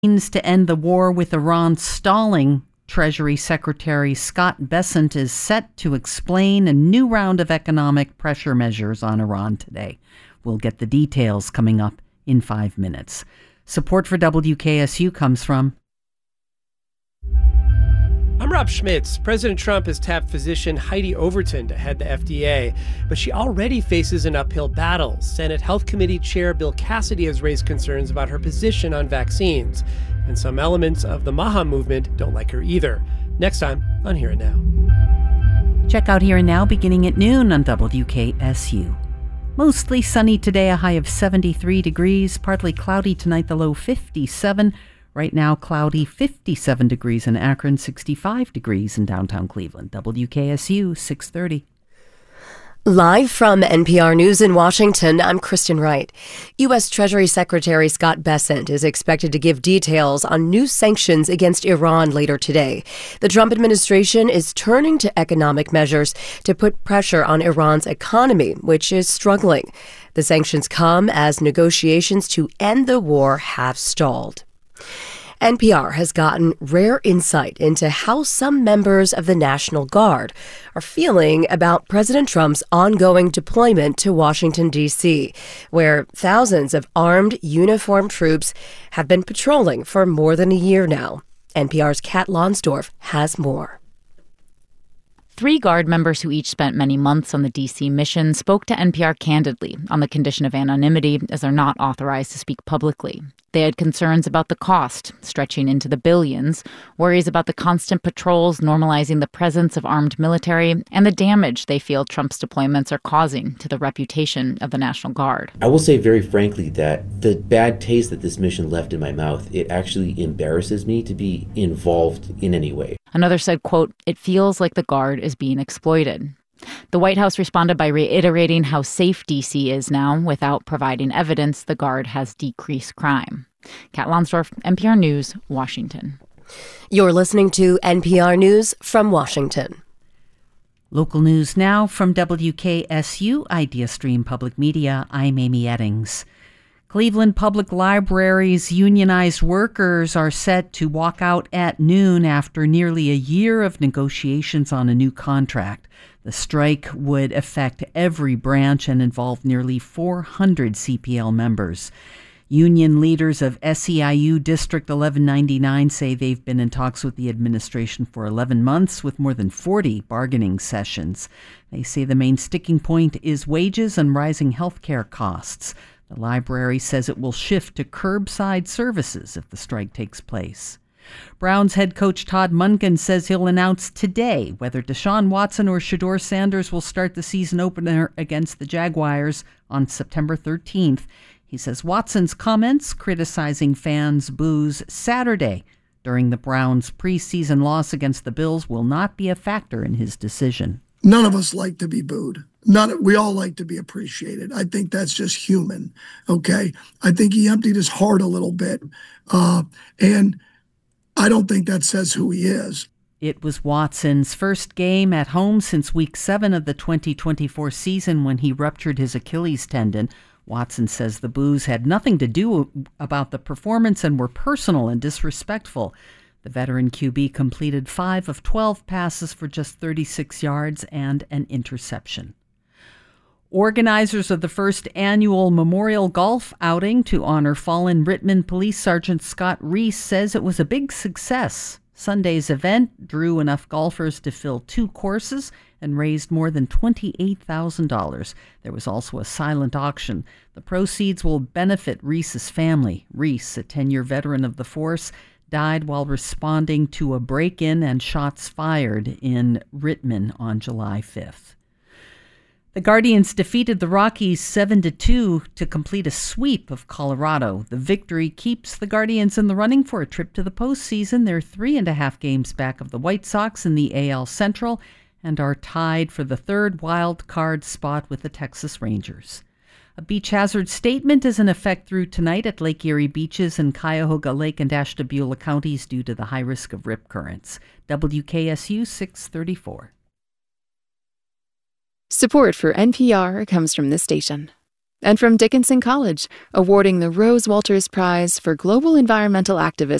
To end the war with Iran stalling, Treasury Secretary Scott Bessent is set to explain a new round of economic pressure measures on Iran today. We'll get the details coming up in 5 minutes. Support for WKSU comes from... I'm Rob Schmitz. President Trump has tapped physician Heidi Overton to head the FDA, but she already faces an uphill battle. Senate Health Committee Chair Bill Cassidy has raised concerns about her position on vaccines, and some elements of the MAHA movement don't like her either. Next time on Here and Now. Check out Here and Now beginning at noon on WKSU. Mostly sunny today, a high of 73 degrees. Partly cloudy tonight, the low 57. Right now, cloudy, 57 degrees in Akron, 65 degrees in downtown Cleveland. WKSU 630. Live from NPR News in Washington, I'm Kristen Wright. U.S. Treasury Secretary Scott Bessent is expected to give details on new sanctions against Iran later today. The Trump administration is turning to economic measures to put pressure on Iran's economy, which is struggling. The sanctions come as negotiations to end the war have stalled. NPR has gotten rare insight into how some members of the National Guard are feeling about President Trump's ongoing deployment to Washington, D.C., where thousands of armed, uniformed troops have been patrolling for more than a year now. NPR's Kat Lonsdorf has more. 3 Guard members who each spent many months on the D.C. mission spoke to NPR candidly on the condition of anonymity, as they're not authorized to speak publicly. They had concerns about the cost, stretching into the billions, worries about the constant patrols normalizing the presence of armed military, and the damage they feel Trump's deployments are causing to the reputation of the National Guard. I will say very frankly that the bad taste that this mission left in my mouth, it actually embarrasses me to be involved in any way. Another said, quote, "It feels like the Guard is being exploited." The White House responded by reiterating how safe D.C. is now without providing evidence the Guard has decreased crime. Kat Lonsdorf, NPR News, Washington. You're listening to NPR News from Washington. Local news now from WKSU, IdeaStream Public Media. I'm Amy Eddings. Cleveland Public Library's unionized workers are set to walk out at noon after nearly a year of negotiations on a new contract. The strike would affect every branch and involve nearly 400 CPL members. Union leaders of SEIU District 1199 say they've been in talks with the administration for 11 months with more than 40 bargaining sessions. They say the main sticking point is wages and rising health care costs. The library says it will shift to curbside services if the strike takes place. Browns head coach Todd Monken says he'll announce today whether Deshaun Watson or Shedeur Sanders will start the season opener against the Jaguars on September 13th. He says Watson's comments criticizing fans' boos Saturday during the Browns' preseason loss against the Bills will not be a factor in his decision. None of us like to be booed. We all like to be appreciated. I think that's just human, okay? I think he emptied his heart a little bit, and I don't think that says who he is. It was Watson's first game at home since Week 7 of the 2024 season when he ruptured his Achilles tendon. Watson says the boos had nothing to do about the performance and were personal and disrespectful. The veteran QB completed 5 of 12 passes for just 36 yards and an interception. Organizers of the first annual Memorial Golf outing to honor fallen Rittman Police Sergeant Scott Reese says it was a big success. Sunday's event drew enough golfers to fill 2 courses and raised more than $28,000. There was also a silent auction. The proceeds will benefit Reese's family. Reese, a 10-year veteran of the force, died while responding to a break-in and shots fired in Rittman on July 5th. The Guardians defeated the Rockies 7-2 to complete a sweep of Colorado. The victory keeps the Guardians in the running for a trip to the postseason. They're 3.5 games back of the White Sox in the AL Central and are tied for the 3rd wild card spot with the Texas Rangers. A beach hazard statement is in effect through tonight at Lake Erie beaches in Cuyahoga Lake and Ashtabula counties due to the high risk of rip currents. WKSU 634. Support for NPR comes from this station. And from Dickinson College, awarding the Rose Walters Prize for Global Environmental Activism